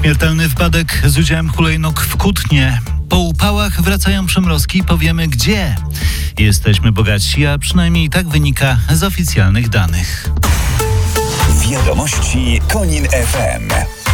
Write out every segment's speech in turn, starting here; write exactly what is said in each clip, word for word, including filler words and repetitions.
Śmiertelny wypadek z udziałem hulajnóg w Kutnie. Po upałach wracają przymrozki, powiemy gdzie. Jesteśmy bogatsi, a przynajmniej tak wynika z oficjalnych danych. Wiadomości Konin F M.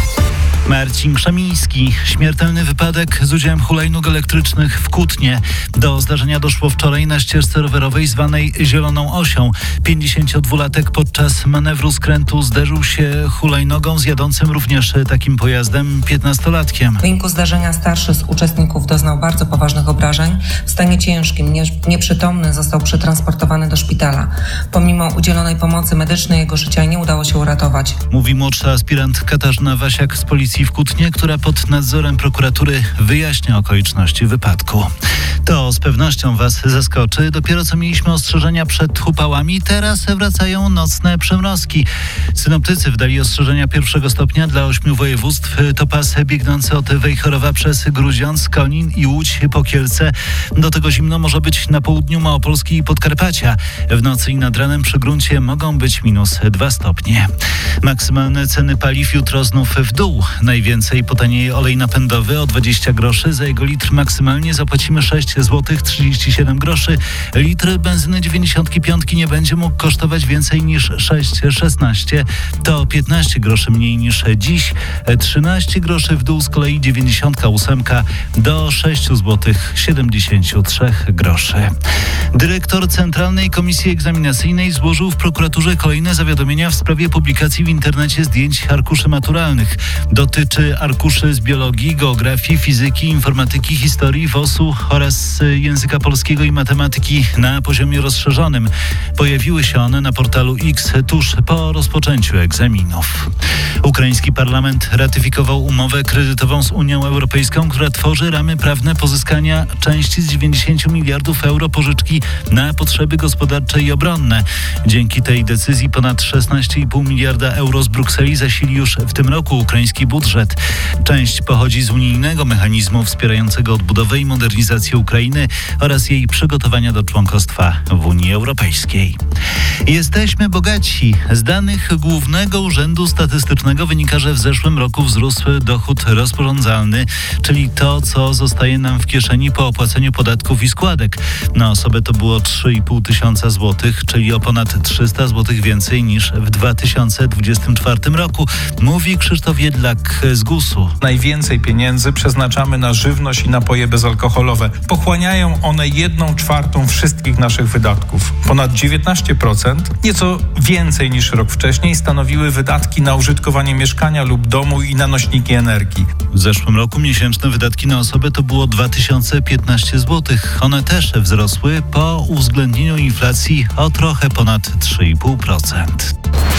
Marcin Krzemiński. Śmiertelny wypadek z udziałem hulajnóg elektrycznych w Kutnie. Do zdarzenia doszło wczoraj na ścieżce rowerowej zwanej Zieloną Osią. pięćdziesięciodwulatek podczas manewru skrętu zderzył się hulajnogą z jadącym również takim pojazdem piętnastolatkiem. W wyniku zdarzenia starszy z uczestników doznał bardzo poważnych obrażeń. W stanie ciężkim, nie, nieprzytomny, został przetransportowany do szpitala. Pomimo udzielonej pomocy medycznej jego życia nie udało się uratować. Mówi młodsza aspirant Katarzyna Wasiak z policji w Kutnie, która pod nadzorem prokuratury wyjaśnia okoliczności wypadku. To z pewnością Was zaskoczy. Dopiero co mieliśmy ostrzeżenia przed upałami, teraz wracają nocne przymrozki. Synoptycy wdali ostrzeżenia pierwszego stopnia dla ośmiu województw. To pas biegnący od Wejherowa przez Grudziądz, Konin i Łódź po Kielce. Do tego zimno może być na południu Małopolski i Podkarpacia. W nocy i nad ranem przy gruncie mogą być minus dwa stopnie. Maksymalne ceny paliw jutro znów w dół. Najwięcej potanieje olej napędowy o dwadzieścia groszy. Za jego litr maksymalnie zapłacimy sześć złotych trzydzieści siedem groszy. Litr benzyny dziewięćdziesiąt pięć nie będzie mógł kosztować więcej niż sześć szesnaście. To piętnaście groszy mniej niż dziś. trzynaście groszy w dół z kolei dziewięćdziesiąt osiem do sześć złotych siedemdziesiąt trzy groszy. Dyrektor Centralnej Komisji Egzaminacyjnej złożył w prokuraturze kolejne zawiadomienia w sprawie publikacji w internecie zdjęć arkuszy maturalnych. Dotyczy arkuszy z biologii, geografii, fizyki, informatyki, historii, W O S-u oraz języka polskiego i matematyki na poziomie rozszerzonym. Pojawiły się one na portalu X tuż po rozpoczęciu egzaminów. Ukraiński parlament ratyfikował umowę kredytową z Unią Europejską, która tworzy ramy prawne pozyskania części z dziewięćdziesiąt miliardów euro pożyczki na potrzeby gospodarcze i obronne. Dzięki tej decyzji ponad szesnaście i pół miliarda euro z Brukseli zasili już w tym roku ukraiński budżet. Część pochodzi z unijnego mechanizmu wspierającego odbudowę i modernizację Ukrainy oraz jej przygotowania do członkostwa w Unii Europejskiej. Jesteśmy bogaci. Z danych Głównego Urzędu Statystycznego wynika, że w zeszłym roku wzrósł dochód rozporządzalny, czyli to, co zostaje nam w kieszeni po opłaceniu podatków i składek. Na osobę to było trzy i pół tysiąca złotych, czyli o ponad trzysta złotych więcej niż w dwa tysiące dwudziestym czwartym roku, mówi Krzysztof Jedlak z gusu. Najwięcej pieniędzy przeznaczamy na żywność i napoje bezalkoholowe. Pochłaniają one jedną czwartą wszystkich naszych wydatków. Ponad dziewiętnaście procent, nieco więcej niż rok wcześniej, stanowiły wydatki na użytkowanie mieszkania lub domu i na nośniki energii. W zeszłym roku miesięczne wydatki na osobę to było dwa tysiące piętnaście złotych. One też wzrosły po uwzględnieniu inflacji o trochę ponad trzy i pół procent.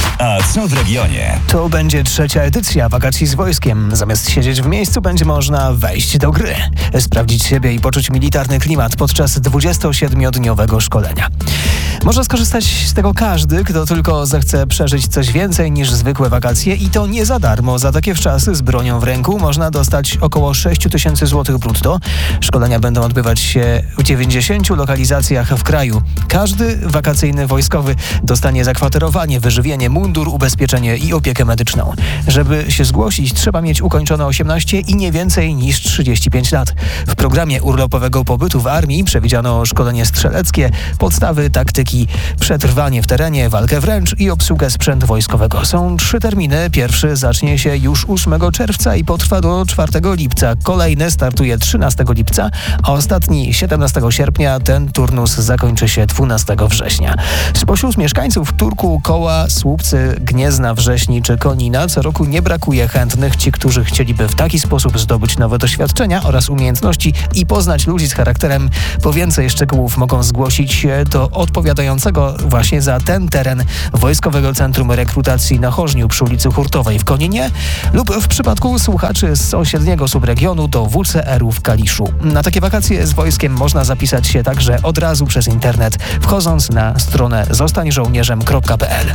A co w regionie? To będzie trzecia edycja wakacji z wojskiem. Zamiast siedzieć w miejscu, będzie można wejść do gry, sprawdzić siebie i poczuć militarny klimat podczas dwudziestosiedmiodniowego szkolenia. Może skorzystać z tego każdy, kto tylko zechce przeżyć coś więcej niż zwykłe wakacje i to nie za darmo. Za takie wczasy z bronią w ręku można dostać około sześć tysięcy złotych brutto. Szkolenia będą odbywać się w dziewięćdziesięciu lokalizacjach w kraju. Każdy wakacyjny wojskowy dostanie zakwaterowanie, wyżywienie, mundur, ubezpieczenie i opiekę medyczną. Żeby się zgłosić, trzeba mieć ukończone osiemnaście i nie więcej niż trzydzieści pięć lat. W programie urlopowego pobytu w armii przewidziano szkolenie strzeleckie, podstawy taktyki, przetrwanie w terenie, walkę wręcz i obsługę sprzętu wojskowego. Są trzy terminy. Pierwszy zacznie się już ósmego czerwca i potrwa do czwartego lipca. Kolejny startuje trzynastego lipca, a ostatni siedemnastego sierpnia. Ten turnus zakończy się dwunastego września. Spośród mieszkańców Turku, Koła, Słupcy, Gniezna, Wrześni czy Konina co roku nie brakuje chętnych. Ci, którzy chcieliby w taki sposób zdobyć nowe doświadczenia oraz umiejętności i poznać ludzi z charakterem. Po więcej szczegółów mogą zgłosić się do odpowiadającego właśnie za ten teren Wojskowego Centrum Rekrutacji na Chorzniu przy ulicy Hurtowej w Koninie lub w przypadku słuchaczy z sąsiedniego subregionu do W C R-u w Kaliszu. Na takie wakacje z wojskiem można zapisać się także od razu przez internet, wchodząc na stronę zostań żołnierzem kropka p l.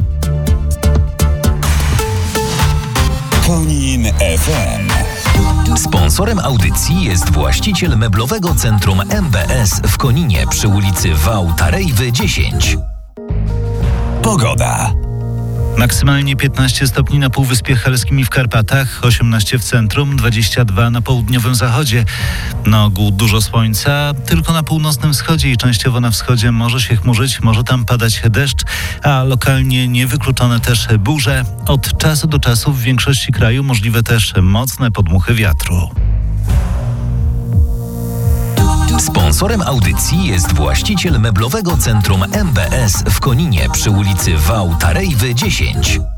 Konin F M. Sponsorem audycji jest właściciel meblowego centrum M B S w Koninie przy ulicy Wał Tarejwy dziesięć. Pogoda. Maksymalnie piętnaście stopni na Półwyspie Helskim i w Karpatach, osiemnaście w centrum, dwadzieścia dwa na południowym zachodzie. Na ogół dużo słońca, tylko na północnym wschodzie i częściowo na wschodzie może się chmurzyć, może tam padać deszcz, a lokalnie niewykluczone też burze. Od czasu do czasu w większości kraju możliwe też mocne podmuchy wiatru. Sponsorem audycji jest właściciel meblowego centrum M B S w Koninie przy ulicy Wał Tarejwy dziesięć.